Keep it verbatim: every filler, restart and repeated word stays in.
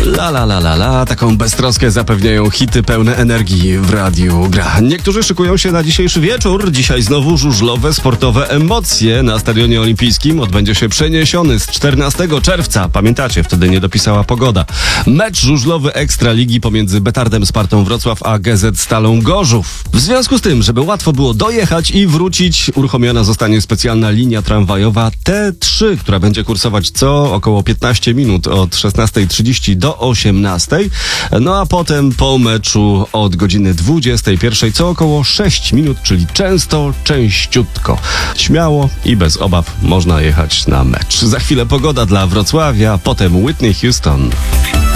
La la la la la, taką beztroskę zapewniają hity pełne energii w Radiu Gra. Niektórzy szykują się na dzisiejszy wieczór. Dzisiaj znowu żużlowe, sportowe emocje. Na Stadionie Olimpijskim odbędzie się przeniesiony z czternastego czerwca. Pamiętacie, wtedy nie dopisała pogoda. Mecz żużlowy Ekstraligi pomiędzy Betardem Spartą Wrocław a G Z Stalą Gorzów. W związku z tym, żeby łatwo było dojechać i wrócić, uruchomiona zostanie specjalna linia tramwajowa T trzy, która będzie kursować co około piętnaście minut od szesnastej trzydzieści do osiemnastej. No a potem po meczu od godziny dwudziestej pierwszej co około sześć minut, czyli często, częściutko. Śmiało i bez obaw można jechać na mecz. Za chwilę pogoda dla Wrocławia, potem Whitney Houston.